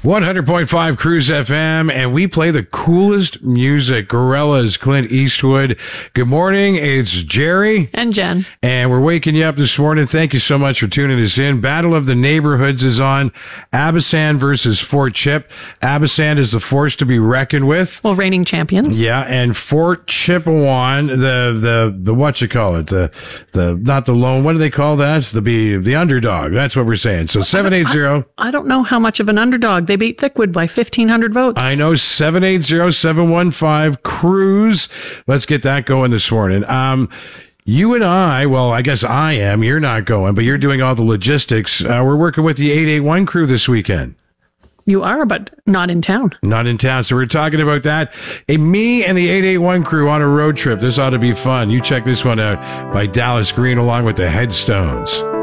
100.5 Cruise FM, and we play the coolest music. Gorillaz, Clint Eastwood. Good morning. It's Jerry. And Jen. And we're waking you up this morning. Thank you so much for tuning us in. Battle of the Neighborhoods is on. Abasand versus Fort Chip. Abasand is the force to be reckoned with. Well, reigning champions. Yeah, and Fort Chippewan, the what you call it? The not the lone, what do they call that? The underdog. That's what we're saying. So 780. I don't know how much of an underdog. They beat Thickwood by 1,500 votes. I know, 780-715-CRUISE. Let's get that going this morning. You and I, well, I guess I am. You're not going, but you're doing all the logistics. We're working with the 881 crew this weekend. You are, but not in town. Not in town. So we're talking about that. Me and the 881 crew on a road trip. This ought to be fun. You check this one out by Dallas Green along with the Headstones.